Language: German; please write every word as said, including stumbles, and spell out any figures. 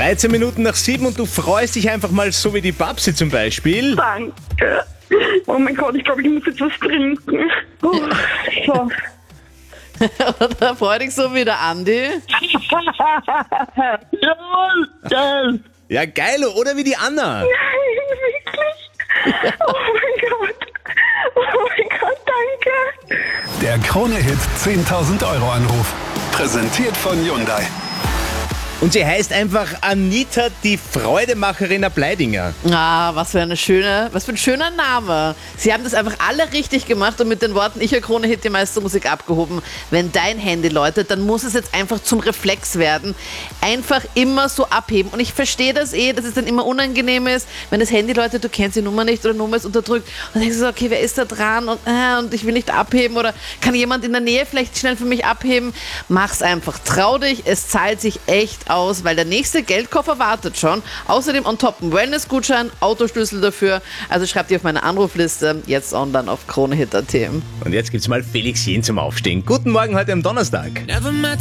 dreizehn Minuten nach sieben und du freust dich einfach mal so wie die Babsi zum Beispiel. Danke. Oh mein Gott, ich glaube, ich muss jetzt was trinken. Oh, so. Oder freu dich so wie der Andi? Jawohl, geil. Ja, geil, oder wie die Anna. Nein, wirklich. Oh mein Gott. Oh mein Gott, danke. Der Krone-Hit zehntausend Euro Anruf. Präsentiert von Hyundai. Und sie heißt einfach Anita, die Freudemacherin ab Leidinger. Ah, was für eine schöne, was für ein schöner Name. Sie haben das einfach alle richtig gemacht und mit den Worten, ich höre Krone-Hit die meiste Musik abgehoben. Wenn dein Handy läutet, dann muss es jetzt einfach zum Reflex werden. Einfach immer so abheben. Und ich verstehe das eh, dass es dann immer unangenehm ist, wenn das Handy läutet, du kennst die Nummer nicht oder Nummer ist unterdrückt. Und dann denkst du so, okay, wer ist da dran? Und, äh, und ich will nicht abheben oder kann jemand in der Nähe vielleicht schnell für mich abheben? Mach's einfach. Trau dich, es zahlt sich echt aus, weil der nächste Geldkoffer wartet schon. Außerdem on top ein Wellness-Gutschein, Autoschlüssel dafür. Also schreib dir auf meine Anrufliste, jetzt online auf kronehit punkt at. Und jetzt gibt's mal Felix Jen zum Aufstehen. Guten Morgen heute am Donnerstag. Never met